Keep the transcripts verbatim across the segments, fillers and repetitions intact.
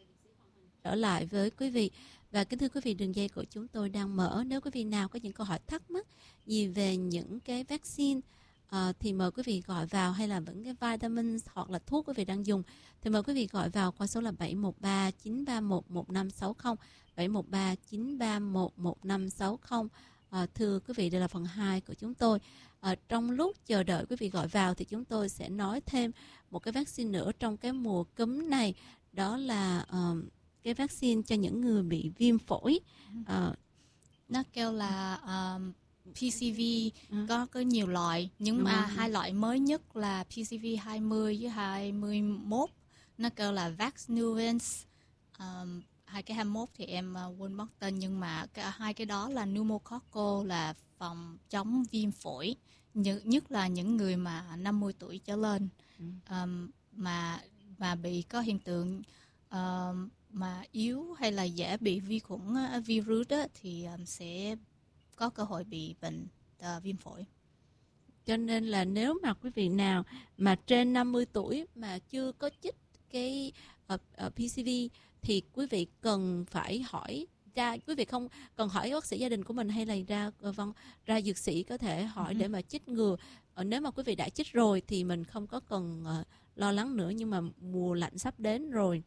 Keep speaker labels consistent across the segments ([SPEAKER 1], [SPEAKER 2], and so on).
[SPEAKER 1] trở lại với quý vị. Và kính thưa quý vị, đường dây của chúng tôi đang mở. Nếu quý vị nào có những câu hỏi thắc mắc gì về những cái vaccine uh, thì mời quý vị gọi vào, hay là những cái vitamins hoặc là thuốc quý vị đang dùng thì mời quý vị gọi vào qua số là bảy một ba chín ba một một năm sáu không, bảy một ba chín ba một một năm sáu không. À, thưa quý vị, đây là phần hai của chúng tôi. À, trong lúc chờ đợi quý vị gọi vào thì chúng tôi sẽ nói thêm một cái vaccine nữa trong cái mùa cúm này, đó là uh, cái vaccine cho những người bị viêm phổi. Uh,
[SPEAKER 2] nó kêu là um, pê xê vê,
[SPEAKER 1] ừ.
[SPEAKER 2] có có nhiều loại, nhưng mà
[SPEAKER 1] ừ.
[SPEAKER 2] hai loại mới nhất là pê xê vê hai mươi với hai mươi mốt, nó kêu là Vaxneuvance. Um, hai cái hai mươi mốt thì em uh, quên mất tên, nhưng mà cái, hai cái đó là pneumococcal, là phòng chống viêm phổi, Nh- nhất là những người mà năm mươi tuổi trở lên,
[SPEAKER 1] ừ.
[SPEAKER 2] um, mà mà bị có hiện tượng uh, mà yếu hay là dễ bị vi khuẩn uh, virus đó, thì um, sẽ có cơ hội bị bệnh uh, viêm phổi.
[SPEAKER 1] Cho nên là nếu mà quý vị nào mà trên năm mươi tuổi mà chưa có chích cái uh, uh, pê xê vê thì quý vị cần phải hỏi ra, quý vị không cần hỏi bác sĩ gia đình của mình hay là ra uh, vâng ra dược sĩ có thể hỏi
[SPEAKER 2] uh-huh.
[SPEAKER 1] để mà chích ngừa. Uh, nếu mà quý vị đã chích rồi thì mình không có cần uh, lo lắng nữa, nhưng mà mùa lạnh sắp đến rồi,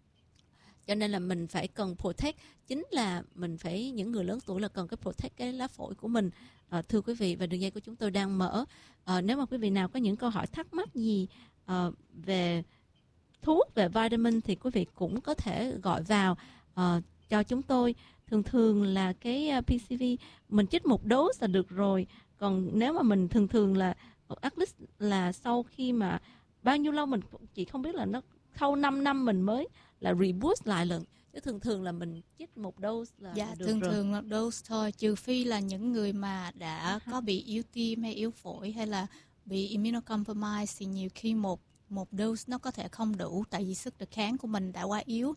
[SPEAKER 1] cho nên là mình phải cần protect, chính là mình phải, những người lớn tuổi là cần cái protect cái lá phổi của mình. À, thưa quý vị, và đường dây của chúng tôi đang mở. À, nếu mà quý vị nào có những câu hỏi thắc mắc gì à, về thuốc, về vitamin thì quý vị cũng có thể gọi vào à, cho chúng tôi. Thường thường là cái pê xê vê mình chích một dose là được rồi. Còn nếu mà mình thường thường là at least là sau khi mà bao nhiêu lâu mình chỉ không biết, là nó sau năm năm mình mới là reboost lại lần, chứ thường thường là mình chích một dose là,
[SPEAKER 2] dạ,
[SPEAKER 1] là được
[SPEAKER 2] thường
[SPEAKER 1] rồi.
[SPEAKER 2] thường là dose thôi, trừ phi là những người mà đã có bị yếu tim hay yếu phổi hay là bị immunocompromised, thì nhiều khi một một dose nó có thể không đủ, tại vì sức đề kháng của mình đã quá yếu.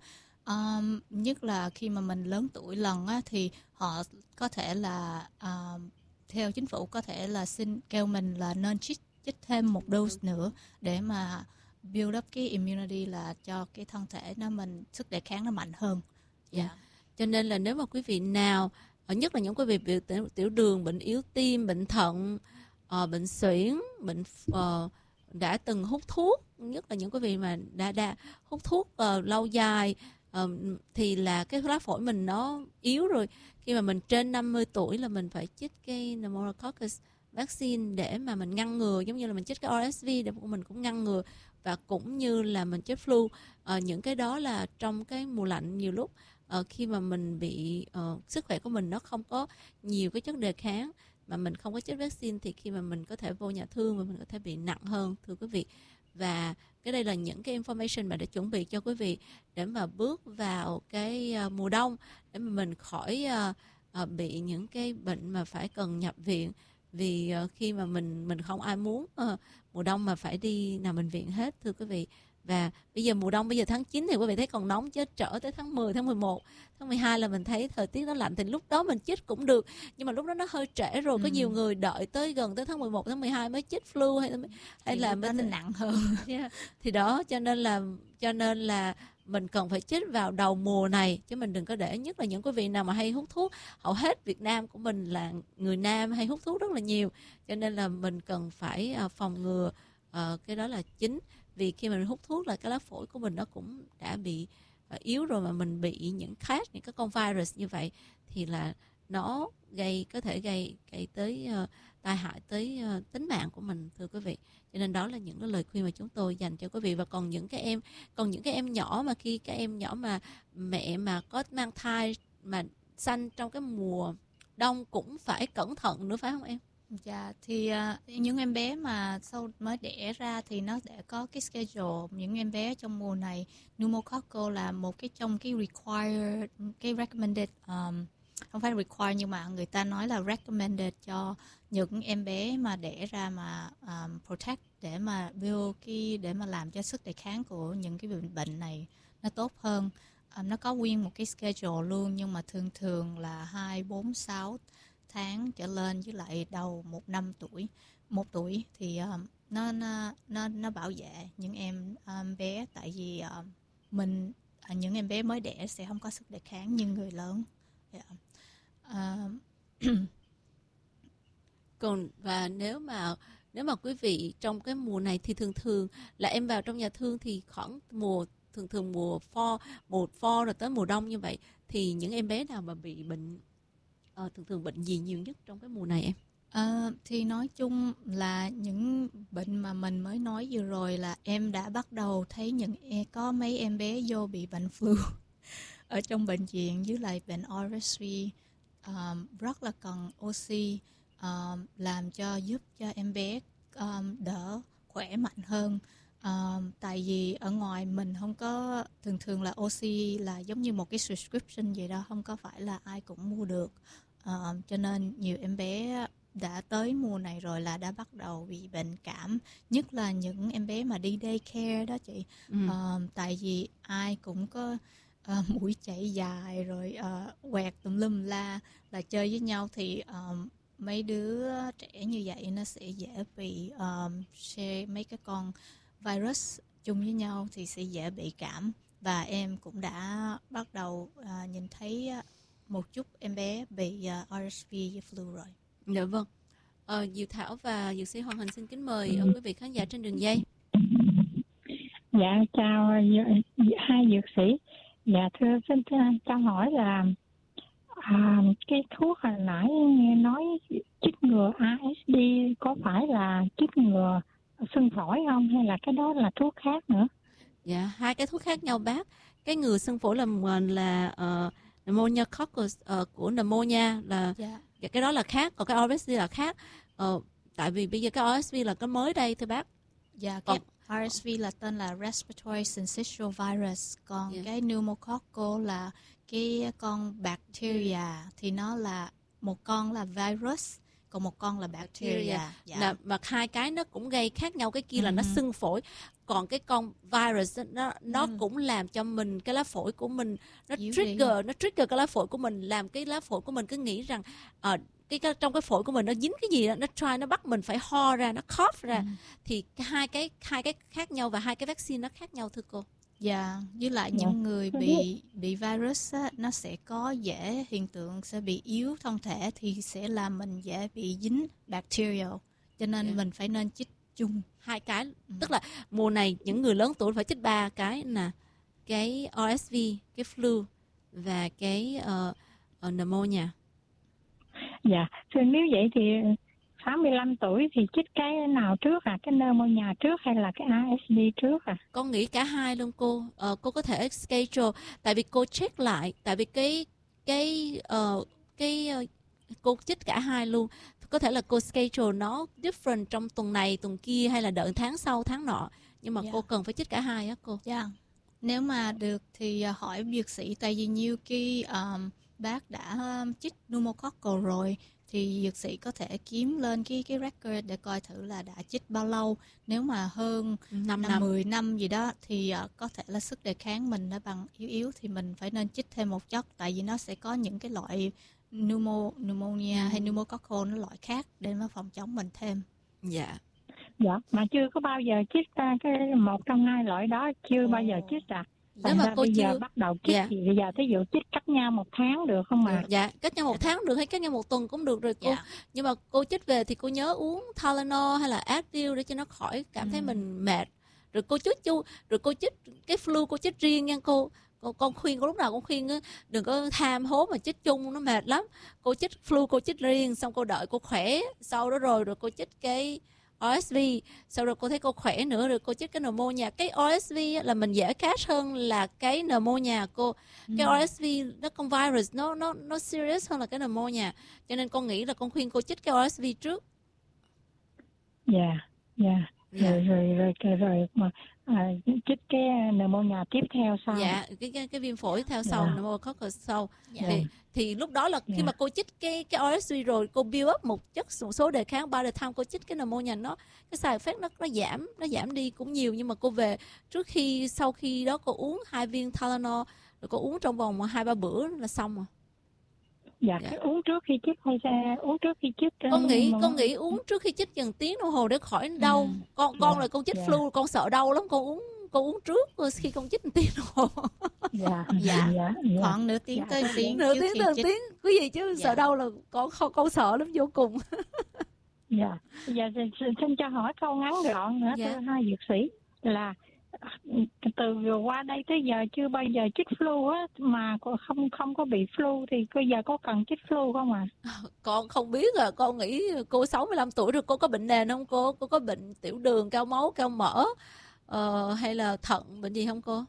[SPEAKER 2] Um, nhất là khi mà mình lớn tuổi lần á, thì họ có thể là um, theo chính phủ có thể là xin kêu mình là nên chích chích thêm một dose nữa để mà build up cái immunity, là cho cái thân thể nó mình sức đề kháng nó mạnh hơn.
[SPEAKER 1] Dạ. Yeah. Cho nên là nếu mà quý vị nào, nhất là những quý vị bị tiểu, tiểu đường, bệnh yếu tim, bệnh thận, uh, bệnh suyễn, bệnh uh, đã từng hút thuốc, nhất là những quý vị mà đã đã hút thuốc uh, lâu dài, uh, thì là cái lá phổi mình nó yếu rồi. Khi mà mình trên năm mươi tuổi là mình phải chích cái pneumococcus vaccine để mà mình ngăn ngừa, giống như là mình chích cái rờ ét vê để mình cũng ngăn ngừa, và cũng như là mình chích flu. Uh, những cái đó là trong cái mùa lạnh nhiều lúc uh, khi mà mình bị uh, sức khỏe của mình nó không có nhiều cái chất đề kháng, mà mình không có chích vaccine, thì khi mà mình có thể vô nhà thương và mình có thể bị nặng hơn, thưa quý vị. Và cái đây là những cái information mà để chuẩn bị cho quý vị để mà bước vào cái uh, mùa đông, để mà mình khỏi uh, uh, bị những cái bệnh mà phải cần nhập viện. Vì uh, khi mà mình mình không ai muốn uh, mùa đông mà phải đi nằm bệnh viện hết, thưa quý vị. Và bây giờ mùa đông, bây giờ tháng chín thì quý vị thấy còn nóng, chết trở tới tháng mười, tháng mười một, tháng mười hai là mình thấy thời tiết nó lạnh, thì lúc đó mình chích cũng được, nhưng mà lúc đó nó hơi trễ rồi. ừ. Có nhiều người đợi tới gần tới tháng mười một, tháng mười hai mới chích flu, hay hay
[SPEAKER 2] thì
[SPEAKER 1] là
[SPEAKER 2] lúc đó
[SPEAKER 1] mới
[SPEAKER 2] nó nặng hơn.
[SPEAKER 1] Yeah. Thì đó, cho nên là cho nên là mình cần phải chích vào đầu mùa này, chứ mình đừng có để, nhất là những quý vị nào mà hay hút thuốc. Hầu hết Việt Nam của mình là người nam hay hút thuốc rất là nhiều, cho nên là mình cần phải uh, phòng ngừa uh, cái đó là chính. Vì khi mình hút thuốc là cái lá phổi của mình nó cũng đã bị uh, yếu rồi, mà mình bị những khác những cái con virus như vậy thì là nó gây có thể gây gây tới uh, tai hại tới uh, tính mạng của mình, thưa quý vị. Cho nên đó là những cái lời khuyên mà chúng tôi dành cho quý vị. Và còn những cái em còn những cái em nhỏ mà khi các em nhỏ mà mẹ mà có mang thai mà sanh trong cái mùa đông cũng phải cẩn thận nữa, phải không em?
[SPEAKER 2] Dạ, thì uh, những em bé mà sau mới đẻ ra thì nó sẽ có cái schedule. Những em bé trong mùa này, pneumococcal là một cái trong cái required, cái recommended, um, không phải required nhưng mà người ta nói là recommended cho những em bé mà đẻ ra mà um, protect, để mà build cái, để mà làm cho sức đề kháng của những cái bệnh bệnh này nó tốt hơn. Um, nó có nguyên một cái schedule luôn, nhưng mà thường thường là hai, bốn, sáu tháng trở lên, với lại đầu một năm tuổi, một tuổi thì um, nó nó nó nó bảo vệ những em um, bé, tại vì um, mình à, những em bé mới đẻ sẽ không có sức đề kháng như người lớn. Yeah. À,
[SPEAKER 1] Còn và nếu mà nếu mà quý vị trong cái mùa này thì thường thường là em vào trong nhà thương thì khoảng mùa thường thường mùa fall, mùa fall rồi tới mùa đông như vậy thì những em bé nào mà bị bệnh uh, thường thường bệnh gì nhiều nhất trong cái mùa này em?
[SPEAKER 2] À, thì nói chung là những bệnh mà mình mới nói vừa rồi là em đã bắt đầu thấy những có mấy em bé vô bị bệnh flu ở trong bệnh viện với lại bệnh rờ ét vê, um, rất là cần oxy, um, làm cho giúp cho em bé um, đỡ khỏe mạnh hơn. Um, tại vì ở ngoài mình không có, thường thường là oxy là giống như một cái subscription vậy đó, không có phải là ai cũng mua được. Um, cho nên nhiều em bé đã tới mùa này rồi là đã bắt đầu bị bệnh cảm, nhất là những em bé mà đi daycare đó chị. Ừ. Um, tại vì ai cũng có uh, mũi chảy dài rồi uh, quẹt tùm lum la, là chơi với nhau thì um, mấy đứa trẻ như vậy nó sẽ dễ bị um, share mấy cái con virus chung với nhau thì sẽ dễ bị cảm. Và em cũng đã bắt đầu uh, nhìn thấy một chút em bé bị uh, rờ ét vê với flu rồi.
[SPEAKER 1] Dạ vâng. Ờ, Diệu Thảo và Dược sĩ Hoàng Hình xin kính mời ừ. quý vị khán giả trên đường dây.
[SPEAKER 3] Dạ chào hai dược sĩ. Dạ thưa xin cho hỏi là à, cái thuốc hồi nãy nghe nói chích ngừa rờ ét vê có phải là chích ngừa sưng phổi không, hay là cái đó là thuốc khác nữa?
[SPEAKER 1] Dạ, hai cái thuốc khác nhau bác. Cái ngừa sưng phổi là là uh, pneumococcus uh, của pneumonia là dạ. Dạ, cái đó là khác, còn cái rờ ét vê là khác. Ờ, tại vì bây giờ cái rờ ét vê là cái mới đây thưa bác.
[SPEAKER 2] Dạ, cái còn rờ ét vê là tên là Respiratory Syncytial Virus, còn yeah. cái pneumococcal là cái con bacteria, thì nó là một con là virus, còn một con là bacteria. Dạ.
[SPEAKER 1] Là, mà hai cái nó cũng gây khác nhau, cái kia uh-huh. là nó sưng phổi, còn cái con virus nó nó uh-huh. cũng làm cho mình cái lá phổi của mình nó Yếu trigger đi. nó trigger cái lá phổi của mình, làm cái lá phổi của mình cứ nghĩ rằng ở uh, cái, cái trong cái phổi của mình nó dính cái gì đó, nó try nó bắt mình phải ho ra, nó cough ra. Uh-huh. Thì hai cái hai cái khác nhau và hai cái vaccine nó khác nhau thưa cô.
[SPEAKER 2] Dạ, yeah. Với lại yeah. những người bị bị virus á, nó sẽ có dễ hiện tượng sẽ bị yếu thân thể, thì sẽ làm mình dễ bị dính bacterial, cho nên yeah. mình phải nên chích chung
[SPEAKER 1] hai cái. Ừ. Tức là mùa này những người lớn tuổi phải chích ba cái nè, cái rờ ét vê, cái flu và cái uh, uh, pneumonia.
[SPEAKER 3] Dạ, thì nếu vậy thì sáu mươi lăm tuổi thì chích cái nào trước à? Cái pneumonia trước hay là cái rờ ét vê trước à?
[SPEAKER 1] Con nghĩ cả hai luôn cô. Ờ, cô có thể schedule, tại vì cô check lại, tại vì cái cái uh, cái uh, cô chích cả hai luôn. Có thể là cô schedule nó different trong tuần này, tuần kia, hay là đợi tháng sau, tháng nọ. Nhưng mà yeah. cô cần phải chích cả hai á cô.
[SPEAKER 2] Dạ. Yeah. Nếu mà được thì hỏi dược sĩ, tại vì nhiều khi um, bác đã um, chích pneumococcal rồi, thì dược sĩ có thể kiếm lên cái cái record để coi thử là đã chích bao lâu. Nếu mà hơn năm năm, mười năm gì đó thì uh, có thể là sức đề kháng mình đã bằng yếu yếu, thì mình phải nên chích thêm một chất, tại vì nó sẽ có những cái loại pneumo, pneumonia ừ. hay pneumococcal nó loại khác để nó phòng chống mình thêm.
[SPEAKER 1] Dạ.
[SPEAKER 3] Dạ, mà chưa có bao giờ chích cái một trong hai loại đó, chưa oh. bao giờ chích à? Nếu mà cô bây chưa... giờ bắt đầu chích dạ. thì bây giờ thí dụ chích cách nhau một tháng được không ạ? À?
[SPEAKER 1] Dạ, cách nhau một tháng được hay cách nhau một tuần cũng được rồi cô. Dạ. Nhưng mà cô chích về thì cô nhớ uống Tylenol hay là Advil để cho nó khỏi cảm ừ. thấy mình mệt. Rồi cô chích chu, rồi cô chích cái flu cô chích riêng nha cô. Con, con khuyên, con lúc nào cũng khuyên á, đừng có tham hố mà chích chung, nó mệt lắm. Cô chích flu cô chích riêng, xong cô đợi cô khỏe, sau đó rồi rồi cô chích cái rờ ét vê, sau rồi cô thấy cô khỏe nữa rồi cô chích cái pneumonia. Cái rờ ét vê là mình dễ catch hơn là cái pneumonia cô. Ừ. Cái rờ ét vê nó con virus nó nó nó serious hơn là cái pneumonia, cho nên con nghĩ là con khuyên cô chích cái rờ ét vê trước.
[SPEAKER 3] Dạ, yeah, dạ. Yeah. Yeah. Rồi, rồi, rồi, rồi, rồi mà à, chích cái pneumonia tiếp theo sau.
[SPEAKER 1] Dạ, cái cái, cái viêm phổi theo sau, yeah. pneumococcus sau. Yeah. Thì, thì lúc đó là khi yeah. mà cô chích cái cái rờ ét vê rồi, cô build up một chất một số đề kháng, by the time cô chích cái pneumonia nó cái side effect nó nó giảm, nó giảm đi cũng nhiều, nhưng mà cô về trước khi sau khi đó cô uống hai viên Tylenol, rồi cô uống trong vòng hai ba bữa là xong rồi.
[SPEAKER 3] Dạ, dạ. Uống trước khi chích hay ra uống trước khi chích?
[SPEAKER 1] Con nghĩ con nghĩ uống trước khi chích chừng tiếng đồng hồ để khỏi đau. Ừ. Con con dạ. là con chích dạ. flu con sợ đau lắm, con uống cô uống trước khi con chích một tiếng đồng hồ.
[SPEAKER 3] Dạ,
[SPEAKER 2] Dạ.
[SPEAKER 3] dạ, dạ.
[SPEAKER 2] Khoảng nửa tiếng
[SPEAKER 3] Dạ,
[SPEAKER 2] tới
[SPEAKER 3] dạ.
[SPEAKER 2] tiếng
[SPEAKER 1] Nửa
[SPEAKER 2] trước
[SPEAKER 1] tiếng
[SPEAKER 2] khi
[SPEAKER 1] tới
[SPEAKER 2] chích.
[SPEAKER 1] tiếng quý vị chứ
[SPEAKER 2] Dạ.
[SPEAKER 1] sợ đâu là con con, con sợ lắm vô cùng.
[SPEAKER 3] Dạ, dạ, xin xin cho hỏi câu ngắn gọn nữa,
[SPEAKER 1] Dạ.
[SPEAKER 3] thưa hai dược sĩ, là từ qua đây tới giờ chưa bao giờ chích flu á, mà cô không không có bị flu thì bây giờ có cần chích flu không ạ? À?
[SPEAKER 1] Con không biết à, con nghĩ cô sáu mươi lăm tuổi rồi, cô có bệnh nền không cô? Cô có bệnh tiểu đường, cao máu, cao mỡ ờ, hay là thận, bệnh gì không cô?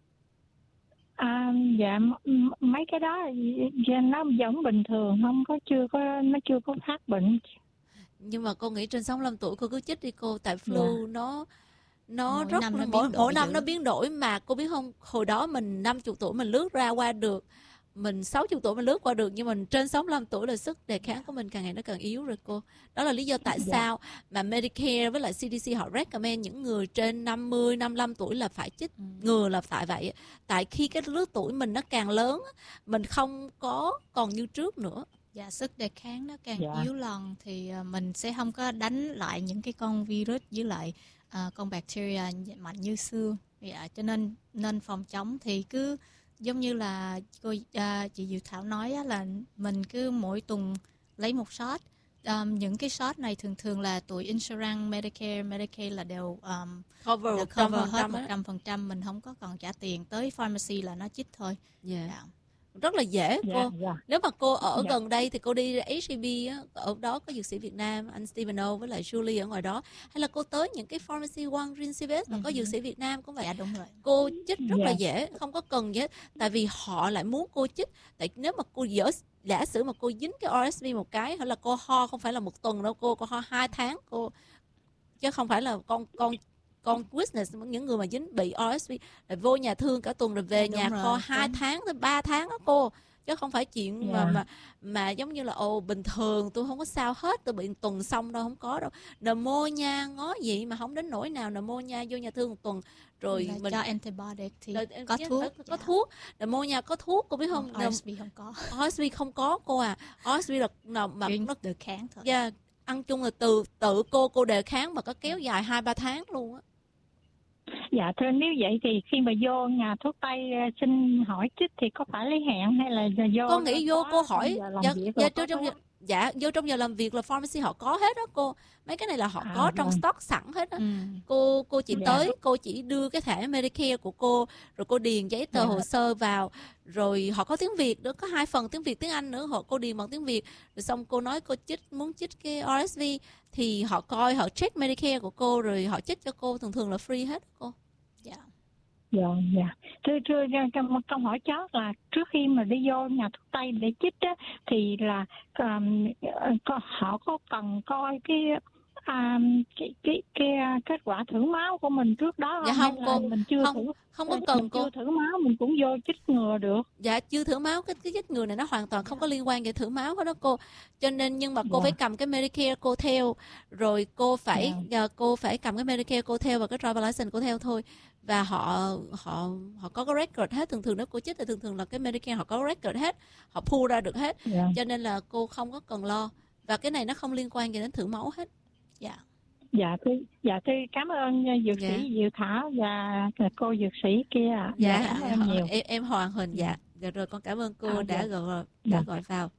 [SPEAKER 3] À, dạ m- mấy cái đó dạ, nó giống bình thường, không có chưa có nó chưa có phát bệnh.
[SPEAKER 1] Nhưng mà cô nghĩ trên sáu mươi lăm tuổi cô cứ chích đi cô, tại flu
[SPEAKER 3] Dạ.
[SPEAKER 1] nó nó
[SPEAKER 2] Mỗi
[SPEAKER 1] rất
[SPEAKER 2] năm nó
[SPEAKER 1] mỗi
[SPEAKER 2] biến đổi
[SPEAKER 1] mỗi năm
[SPEAKER 2] dữ.
[SPEAKER 1] nó biến đổi mà cô biết không, hồi đó mình năm mươi tuổi mình lướt ra qua được, mình sáu mươi tuổi mình lướt qua được, nhưng mình trên sáu mươi lăm tuổi là sức đề kháng của mình càng ngày nó càng yếu rồi cô. Đó là lý do tại
[SPEAKER 3] Dạ.
[SPEAKER 1] sao mà Medicare với lại xê đê xê họ recommend những người trên năm mươi, năm mươi lăm tuổi là phải chích
[SPEAKER 2] Ừ.
[SPEAKER 1] ngừa, là tại vậy. Tại khi cái lứa tuổi mình nó càng lớn, mình không có còn như trước nữa.
[SPEAKER 2] Dạ, sức đề kháng nó càng
[SPEAKER 3] Dạ.
[SPEAKER 2] yếu lần thì à, mình sẽ không có đánh lại những cái con virus với lại à, con bacteria mạnh như xưa. Dạ, cho nên nên phòng chống thì cứ giống như là cô à, chị Diệu Thảo nói á, là mình cứ mỗi tuần lấy một shot. Um, những cái shot này thường thường là tụi insurance, Medicare, Medicaid là đều um,
[SPEAKER 1] Cover
[SPEAKER 2] là
[SPEAKER 1] một trăm
[SPEAKER 2] cover
[SPEAKER 1] phần
[SPEAKER 2] hết
[SPEAKER 1] trăm
[SPEAKER 2] một
[SPEAKER 1] á.
[SPEAKER 2] trăm phần trăm, mình không có cần trả tiền, tới pharmacy là nó chích thôi.
[SPEAKER 1] Dạ.
[SPEAKER 2] Dạ.
[SPEAKER 1] Rất là dễ
[SPEAKER 3] Dạ,
[SPEAKER 1] cô.
[SPEAKER 3] dạ.
[SPEAKER 1] Nếu mà cô ở
[SPEAKER 3] Dạ.
[SPEAKER 1] gần đây thì cô đi hát e bê á, ở đó có dược sĩ Việt Nam, anh Stephen O với lại Julie ở ngoài đó, hay là cô tới những cái pharmacy One Rincevest mà có
[SPEAKER 2] Ừ.
[SPEAKER 1] dược sĩ Việt Nam cũng vậy.
[SPEAKER 2] Dạ đúng rồi.
[SPEAKER 1] Cô chích rất
[SPEAKER 3] Dạ.
[SPEAKER 1] là dễ, không có cần gì hết. Tại vì họ lại muốn cô chích. Tại nếu mà cô dở, giả sử mà cô dính cái rờ ét vê một cái, hay là cô ho không phải là một tuần đâu cô, cô ho hai tháng cô, chứ không phải là con con con witness những người mà dính bị rờ ét vê lại vô nhà thương cả tuần rồi về
[SPEAKER 2] Dạ,
[SPEAKER 1] nhà
[SPEAKER 2] đúng
[SPEAKER 1] kho
[SPEAKER 2] rồi,
[SPEAKER 1] hai
[SPEAKER 2] đúng.
[SPEAKER 1] tháng tới ba tháng đó cô, chứ không phải chuyện
[SPEAKER 3] Dạ.
[SPEAKER 1] mà mà mà giống như là ồ bình thường tôi không có sao hết, tôi bị tuần xong đâu, không có đâu. Pneumonia ngó gì mà không đến nỗi nào, pneumonia vô nhà thương một tuần rồi
[SPEAKER 2] Là
[SPEAKER 1] mình
[SPEAKER 2] cho antibiotic thì
[SPEAKER 1] rồi,
[SPEAKER 2] có
[SPEAKER 1] yes,
[SPEAKER 2] thuốc.
[SPEAKER 1] có, có
[SPEAKER 2] Dạ.
[SPEAKER 1] thuốc. Pneumonia có thuốc cô biết không?
[SPEAKER 2] rờ ét vê không có.
[SPEAKER 1] rờ ét vê không có cô à. rờ ét vê là nào mà
[SPEAKER 2] Chỉ
[SPEAKER 1] nó
[SPEAKER 2] được kháng thôi.
[SPEAKER 1] yeah, ăn chung là từ tự cô cô đề kháng mà có kéo dài hai ba tháng luôn á.
[SPEAKER 3] Dạ thưa, nếu vậy thì khi mà vô nhà thuốc tây xin hỏi chích thì có phải lấy hẹn hay là vô?
[SPEAKER 1] Con nghĩ vô cô hỏi
[SPEAKER 3] giờ làm
[SPEAKER 1] dạ,
[SPEAKER 3] việc
[SPEAKER 1] dạ,
[SPEAKER 3] rồi
[SPEAKER 1] trong,
[SPEAKER 3] có
[SPEAKER 1] trong,
[SPEAKER 3] thuốc?
[SPEAKER 1] dạ vô trong giờ làm việc là pharmacy họ có hết đó cô. Mấy cái này là họ
[SPEAKER 3] À,
[SPEAKER 1] có trong
[SPEAKER 3] vâng.
[SPEAKER 1] stock sẵn hết đó.
[SPEAKER 2] Ừ.
[SPEAKER 1] Cô cô chỉ
[SPEAKER 3] Dạ.
[SPEAKER 1] tới, cô chỉ đưa cái thẻ Medicare của cô, rồi cô điền giấy tờ
[SPEAKER 3] Dạ.
[SPEAKER 1] hồ sơ vào, rồi họ có tiếng Việt nữa, có hai phần tiếng Việt tiếng Anh nữa, họ cô điền bằng tiếng Việt, rồi xong cô nói cô chích muốn chích cái rờ ét vê thì họ coi, họ check Medicare của cô rồi họ chích cho cô, thường thường là free hết cô.
[SPEAKER 2] Dạ.
[SPEAKER 3] Dạ, dạ. Thưa, thưa, một câu hỏi chót là trước khi mà đi vô nhà thuốc tây để chích á, thì là um, có, họ có cần coi cái um, cái cái cái kết quả thử máu của mình trước đó
[SPEAKER 1] Dạ
[SPEAKER 3] không?
[SPEAKER 1] không
[SPEAKER 3] Hay là
[SPEAKER 1] cô,
[SPEAKER 3] mình chưa
[SPEAKER 1] không,
[SPEAKER 3] thử,
[SPEAKER 1] không có
[SPEAKER 3] mình
[SPEAKER 1] cần cô.
[SPEAKER 3] chưa thử máu mình cũng vô chích ngừa được?
[SPEAKER 1] Dạ chưa thử máu, cái cái chích ngừa này nó hoàn toàn không có liên quan về thử máu hết đó cô. Cho nên nhưng mà cô
[SPEAKER 3] Dạ.
[SPEAKER 1] phải cầm cái Medicare cô theo, rồi cô phải
[SPEAKER 3] Dạ.
[SPEAKER 1] uh, cô phải cầm cái Medicare cô theo và cái driver license cô theo thôi. Và họ họ họ có cái record hết, thường thường nếu cô chích thì thường thường là cái Medicare họ có record hết, họ pull ra được hết.
[SPEAKER 3] Dạ.
[SPEAKER 1] Cho nên là cô không có cần lo, và cái này nó không liên quan gì đến thử máu hết.
[SPEAKER 2] Dạ.
[SPEAKER 3] Dạ thưa, dạ thưa, cảm ơn dược
[SPEAKER 1] Dạ.
[SPEAKER 3] sĩ Diệu Thảo và cô dược sĩ kia.
[SPEAKER 1] Dạ,
[SPEAKER 3] cảm ơn
[SPEAKER 1] họ-
[SPEAKER 3] nhiều.
[SPEAKER 1] em em Hoàng Huỳnh. Dạ. Dạ rồi con cảm ơn cô
[SPEAKER 3] À,
[SPEAKER 1] đã
[SPEAKER 3] dạ.
[SPEAKER 1] gọi
[SPEAKER 3] Dạ.
[SPEAKER 1] đã gọi vào.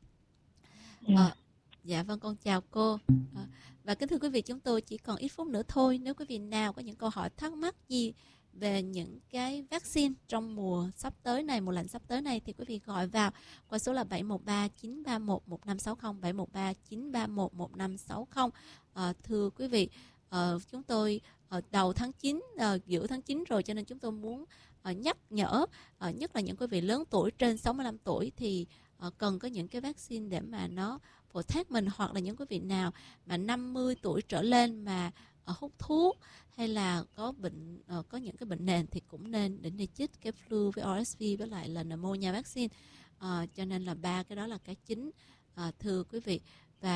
[SPEAKER 3] Dạ.
[SPEAKER 1] Ờ, dạ vâng, con chào cô. À, và kính thưa quý vị, chúng tôi chỉ còn ít phút nữa thôi. Nếu quý vị nào có những câu hỏi thắc mắc gì về những cái vaccine trong mùa sắp tới này, mùa lạnh sắp tới này, thì quý vị gọi vào qua số là bảy một ba chín ba một một năm sáu không, bảy một ba chín ba một một năm sáu không. À, thưa quý vị, à, chúng tôi ở đầu tháng chín, à, giữa tháng chín rồi, cho nên chúng tôi muốn à, nhắc nhở, à, nhất là những quý vị lớn tuổi trên sáu mươi lăm tuổi thì à, cần có những cái vaccine để mà nó protect mình, hoặc là những quý vị nào mà năm mươi tuổi trở lên mà uh, hút thuốc hay là có bệnh uh, có những cái bệnh nền thì cũng nên đến đi chích cái flu với rờ ét vê với lại là pneumonia vaccine. Uh, cho nên là ba cái đó là cái chính, uh, thưa quý vị. Và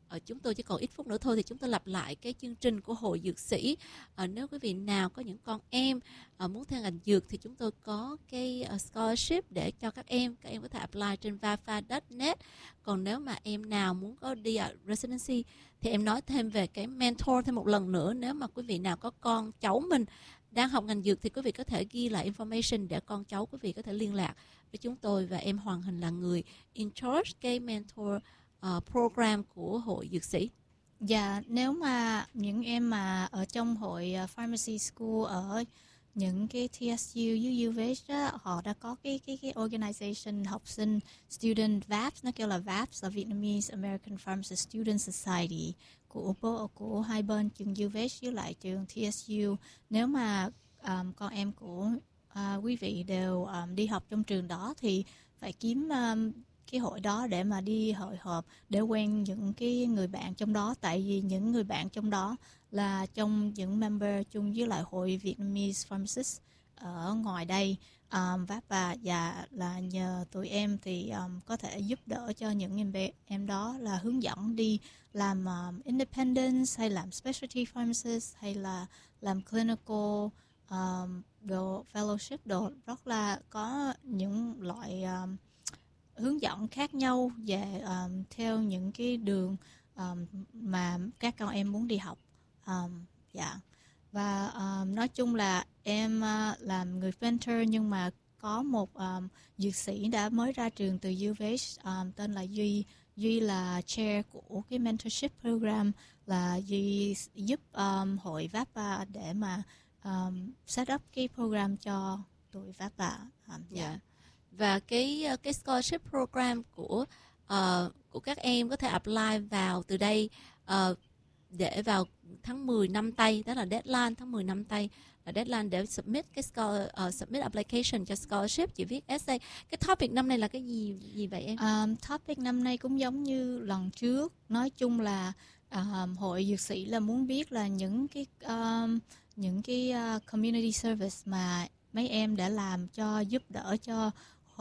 [SPEAKER 1] uh, chúng tôi chỉ còn ít phút nữa thôi thì chúng tôi lặp lại cái chương trình của Hội Dược Sĩ. Uh, nếu quý vị nào có những con em uh, muốn theo ngành dược thì chúng tôi có cái uh, scholarship để cho các em, các em có thể apply trên vafa chấm net. Còn nếu mà em nào muốn có đi ở residency thì em nói thêm về cái mentor thêm một lần nữa. Nếu mà quý vị nào có con cháu mình đang học ngành dược thì quý vị có thể ghi lại information để con cháu quý vị có thể liên lạc với chúng tôi, và em Hoàng Hình là người in charge cái mentor uh, program của Hội Dược Sĩ.
[SPEAKER 2] Dạ, nếu mà những em mà ở trong hội uh, pharmacy school ở những cái tê ét u với u vê hát đó, họ đã có cái cái cái organization học sinh student vê a pê ét, nó kêu là vê a pê ét là Vietnamese American Pharmacy Student Society của của hai bên trường u vê hát với lại trường tê ét u. Nếu mà um, con em của uh, quý vị đều um, đi học trong trường đó thì phải kiếm um, cái hội đó để mà đi hội họp để quen những cái người bạn trong đó, tại vì những người bạn trong đó là trong những member chung với lại hội Vietnamese Pharmacists ở ngoài đây. Um, và, và và là nhờ tụi em thì um, có thể giúp đỡ cho những em bé em đó là hướng dẫn đi làm um, independence hay làm specialty pharmacist hay là làm clinical um, đồ fellowship đồ, rất là có những loại um, hướng dẫn khác nhau về um, theo những cái đường um, mà các con em muốn đi học. Um, dạ. Và um, nói chung là em uh, làm người mentor, nhưng mà có một um, dược sĩ đã mới ra trường từ u vê hát um, tên là Duy. Duy là chair của cái mentorship program, là Duy giúp um, hội vê a pê a để mà um, set up cái program cho tụi vê a pê a. Um, dạ.
[SPEAKER 1] Yeah. Và cái cái scholarship program của uh, của các em có thể apply vào từ đây uh, để vào tháng mười năm tây, đó là deadline tháng mười năm tây là deadline để submit cái scholar, uh, submit application cho scholarship. Chị viết essay. Cái topic năm nay là cái gì gì vậy em?
[SPEAKER 2] Um, topic năm nay cũng giống như lần trước, nói chung là um, hội dược sĩ là muốn biết là những cái um, những cái uh, community service mà mấy em đã làm cho giúp đỡ cho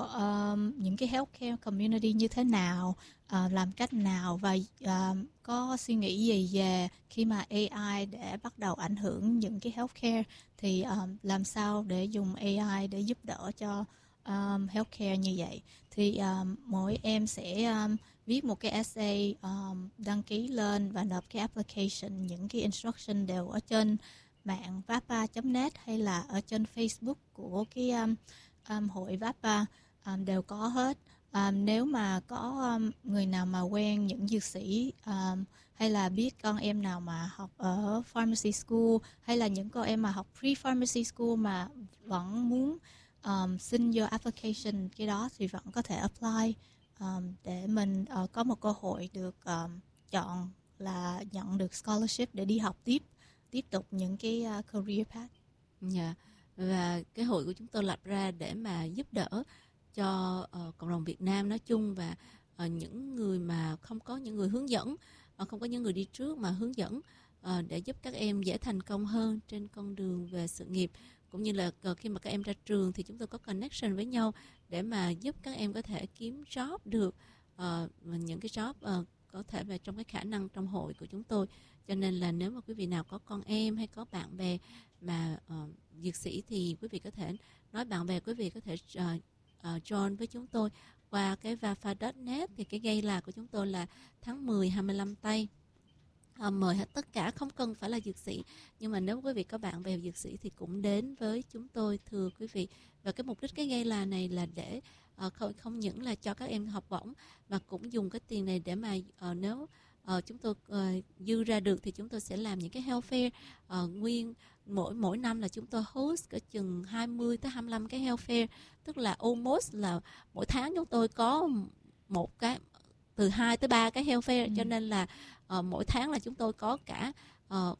[SPEAKER 2] um, những cái healthcare community như thế nào, uh, làm cách nào, và uh, có suy nghĩ gì về khi mà a i để bắt đầu ảnh hưởng những cái healthcare, thì um, làm sao để dùng a i để giúp đỡ cho um, healthcare như vậy. Thì um, mỗi em sẽ um, viết một cái essay, um, đăng ký lên và nộp cái application. Những cái instruction đều ở trên mạng vafa chấm net hay là ở trên Facebook của cái um, um, hội vê a pê a um, đều có hết. Um, nếu mà có um, người nào mà quen những dược sĩ um, hay là biết con em nào mà học ở pharmacy school hay là những con em mà học pre-pharmacy school mà vẫn muốn um, xin vô application cái đó thì vẫn có thể apply um, để mình uh, có một cơ hội được um, chọn là nhận được scholarship để đi học tiếp tiếp tục những cái uh, career path.
[SPEAKER 1] Dạ. Yeah. Và cái hội của chúng tôi lập ra để mà giúp đỡ cho uh, cộng đồng Việt Nam nói chung, và uh, những người mà không có những người hướng dẫn, uh, không có những người đi trước mà hướng dẫn uh, để giúp các em dễ thành công hơn trên con đường về sự nghiệp, cũng như là uh, khi mà các em ra trường thì chúng tôi có connection với nhau để mà giúp các em có thể kiếm job được, uh, những cái job uh, có thể về trong cái khả năng trong hội của chúng tôi. Cho nên là nếu mà quý vị nào có con em hay có bạn bè mà uh, dược sĩ thì quý vị có thể nói bạn bè quý vị có thể uh, uh, join với chúng tôi qua cái vafa chấm net. Thì cái gay là của chúng tôi là tháng mười hai mươi lăm tây. Uh, mời hết tất cả, không cần phải là dược sĩ, nhưng mà nếu quý vị có bạn bè dược sĩ thì cũng đến với chúng tôi, thưa quý vị. Và cái mục đích cái gay là này là để uh, không, không những là cho các em học bổng, mà cũng dùng cái tiền này để mà uh, nếu uh, chúng tôi uh, dư ra được thì chúng tôi sẽ làm những cái health fair uh, nguyên. Mỗi mỗi năm là chúng tôi host cỡ chừng hai mươi tới hai mươi lăm cái health fair, tức là almost là mỗi tháng chúng tôi có một cái từ hai tới ba cái health fair. Ừ. Cho nên là uh, mỗi tháng là chúng tôi có cả uh,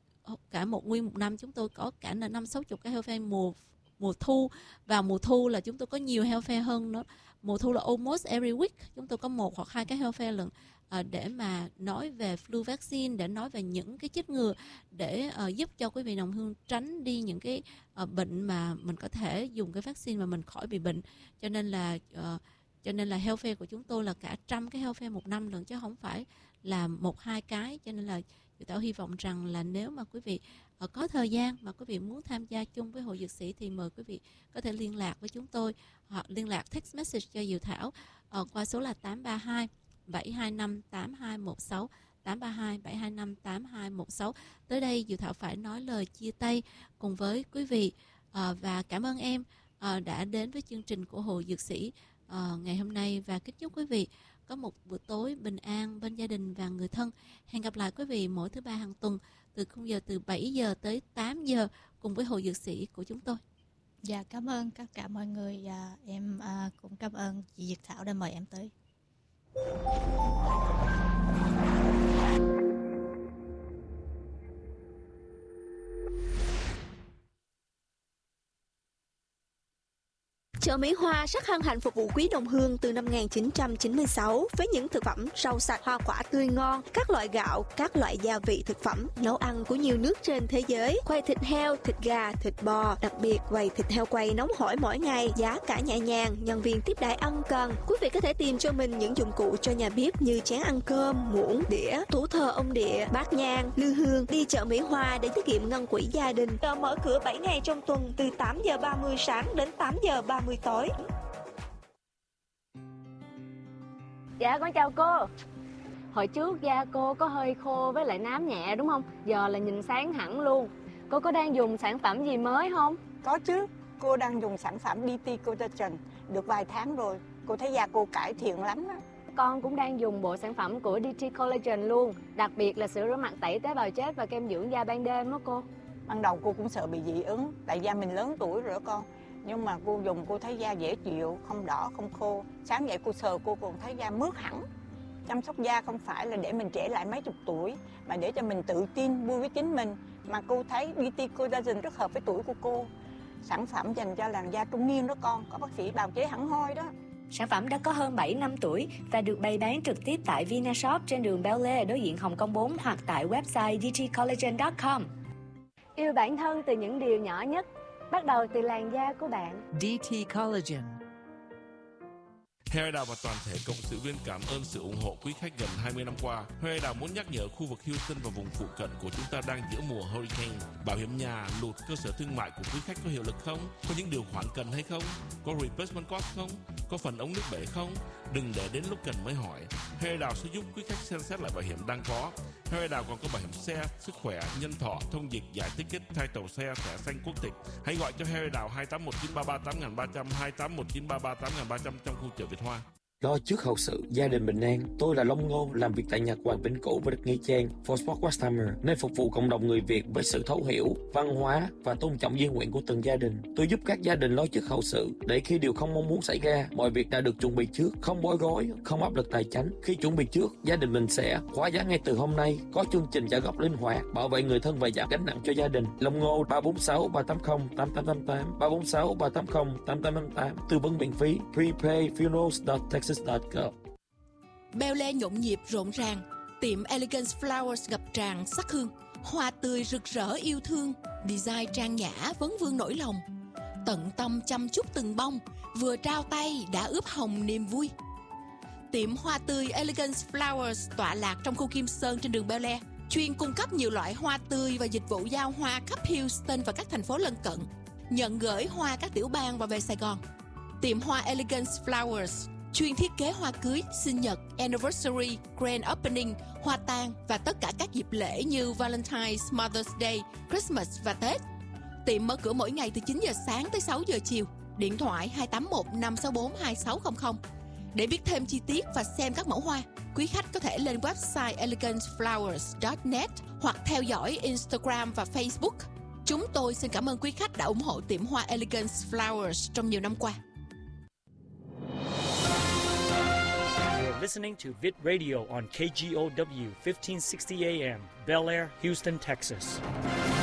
[SPEAKER 1] cả một nguyên một năm chúng tôi có cả năm sáu chục cái health fair. Mùa mùa thu, vào mùa thu là chúng tôi có nhiều health fair hơn nữa. Mùa thu là almost every week chúng tôi có một hoặc hai cái health fair lần. Uh, để mà nói về flu vaccine, để nói về những cái chích ngừa, để uh, giúp cho quý vị đồng hương tránh đi những cái uh, bệnh mà mình có thể dùng cái vaccine mà mình khỏi bị bệnh. Cho nên là uh, cho nên là health fair của chúng tôi là cả trăm cái health fair một năm lần, chứ không phải là một hai cái, cho nên là Diệu Thảo hy vọng rằng là nếu mà quý vị uh, có thời gian mà quý vị muốn tham gia chung với Hội Dược Sĩ thì mời quý vị có thể liên lạc với chúng tôi hoặc liên lạc text message cho Diệu Thảo uh, qua số là tám ba hai bảy hai năm tám hai một sáu, tám ba hai bảy hai năm tám hai một sáu. Tới đây Diệu Thảo phải nói lời chia tay cùng với quý vị uh, và cảm ơn em uh, đã đến với chương trình của Hội Dược Sĩ uh, ngày hôm nay, và kính chúc quý vị có một bữa tối bình an bên gia đình và người thân. Hẹn gặp lại quý vị mỗi thứ ba hàng tuần từ khung giờ từ bảy giờ tới tám giờ cùng với Hội Dược Sĩ của chúng tôi.
[SPEAKER 2] Dạ, cảm ơn tất cả mọi người. À, em à, cũng cảm ơn chị Diệu Thảo đã mời em tới.
[SPEAKER 4] Chợ Mỹ Hoa rất hân hạnh phục vụ quý đồng hương từ năm một nghìn chín trăm chín mươi sáu với những thực phẩm rau sạch, hoa quả tươi ngon, các loại gạo, các loại gia vị thực phẩm, nấu ăn của nhiều nước trên thế giới, quầy thịt heo, thịt gà, thịt bò, đặc biệt quầy thịt heo quay nóng hổi mỗi ngày, giá cả nhẹ nhàng, nhân viên tiếp đãi ân cần. Quý vị có thể tìm cho mình những dụng cụ cho nhà bếp như chén ăn cơm, muỗng, đĩa, tủ thờ ông địa, bát nhang, lư hương. Đi chợ Mỹ Hoa để tiết kiệm ngân quỹ gia đình. Chợ mở cửa bảy ngày trong tuần từ tám giờ ba mươi sáng đến tám giờ ba mươi tối.
[SPEAKER 5] Dạ con chào cô. Hồi trước da cô có hơi khô với lại nám nhẹ đúng không? Giờ là nhìn sáng hẳn luôn. Cô có đang dùng sản phẩm gì mới không?
[SPEAKER 6] Có chứ, cô đang dùng sản phẩm đê tê Collagen được vài tháng rồi. Cô thấy da cô cải thiện lắm đó.
[SPEAKER 5] Con cũng đang dùng bộ sản phẩm của đê tê Collagen luôn. Đặc biệt là sữa rửa mặt tẩy tế bào chết và kem dưỡng da ban đêm đó cô.
[SPEAKER 6] Ban đầu cô cũng sợ bị dị ứng, tại da mình lớn tuổi rồi đó con. Nhưng mà cô dùng cô thấy da dễ chịu, không đỏ, không khô. Sáng dậy cô sờ cô còn thấy da mướt hẳn. Chăm sóc da không phải là để mình trẻ lại mấy chục tuổi, mà để cho mình tự tin, vui với chính mình. Mà cô thấy đê tê Collagen rất hợp với tuổi của cô. Sản phẩm dành cho làn da trung niên đó con, có bác sĩ bào chế hẳn hoi đó.
[SPEAKER 7] Sản phẩm đã có hơn bảy năm tuổi và được bày bán trực tiếp tại Vinashop trên đường Bel Air đối diện Hồng Kông bốn hoặc tại website d t collagen chấm com.
[SPEAKER 5] Yêu bản thân từ những điều nhỏ nhất, bắt đầu từ làn da của bạn.
[SPEAKER 8] đê tê Collagen.
[SPEAKER 9] Hair Đào và toàn thể cộng sự viên cảm ơn sự ủng hộ quý khách gần hai mươi năm qua. Hair Đào muốn nhắc nhở khu vực Houston và vùng phụ cận của chúng ta đang giữa mùa hurricane. Bảo hiểm nhà, lụt, cơ sở thương mại của quý khách có hiệu lực không? Có những điều khoản cần hay không? Có replacement cost không? Có phần ống nước bể không? Đừng để đến lúc cần mới hỏi. Hair Đào sẽ giúp quý khách xem xét lại bảo hiểm đang có. Hair Đào còn có bảo hiểm xe, sức khỏe, nhân thọ, thông dịch, giải ticket, title xe, thẻ xanh quốc tịch. Hãy gọi cho Hair Đào hai tám một chín ba ba tám ba không không, hai tám một chín ba ba tám ba không không trong khu chợ Việt Hoa.
[SPEAKER 10] Lo trước hậu sự, gia đình bình an. Tôi là Long Ngô, làm việc tại nhà quán Vĩnh Cửu và được Nghĩa Trang, For Sport Westheimer, nơi phục vụ cộng đồng người Việt với sự thấu hiểu, văn hóa và tôn trọng di nguyện của từng gia đình. Tôi giúp các gia đình lo trước hậu sự, để khi điều không mong muốn xảy ra, mọi việc đã được chuẩn bị trước, không bối rối, không áp lực tài chính. Khi chuẩn bị trước, gia đình mình sẽ khóa giá ngay từ hôm nay, có chương trình trả góp linh hoạt, bảo vệ người thân và giảm gánh nặng cho gia đình. Long Ngô ba bốn sáu ba tám không tám tám tám tám, ba bốn sáu ba tám không tám tám tám tám, tư vấn miễn phí. Prepay funerals dot texas dot gov.
[SPEAKER 11] Bel Air nhộn nhịp rộn ràng, tiệm Elegance Flowers ngập tràn sắc hương, hoa tươi rực rỡ yêu thương, design trang nhã vấn vương nỗi lòng, tận tâm chăm chút từng bông, vừa trao tay đã ướp hồng niềm vui. Tiệm hoa tươi Elegance Flowers tọa lạc trong khu Kim Sơn trên đường Bel Air, chuyên cung cấp nhiều loại hoa tươi và dịch vụ giao hoa khắp Houston và các thành phố lân cận, nhận gửi hoa các tiểu bang và về Sài Gòn. Tiệm hoa Elegance Flowers chuyên thiết kế hoa cưới, sinh nhật, anniversary, grand opening, hoa tang và tất cả các dịp lễ như Valentine's, Mother's Day, Christmas và Tết. Tiệm mở cửa mỗi ngày từ chín giờ sáng tới sáu giờ chiều. Điện thoại hai tám một năm sáu bốn hai sáu không không. Để biết thêm chi tiết và xem các mẫu hoa, quý khách có thể lên website elegance flowers dot net hoặc theo dõi Instagram và Facebook. Chúng tôi xin cảm ơn quý khách đã ủng hộ tiệm hoa Elegance Flowers trong nhiều năm qua.
[SPEAKER 12] Listening to Vit Radio on K G O W fifteen sixty A M, Bel Air, Houston, Texas.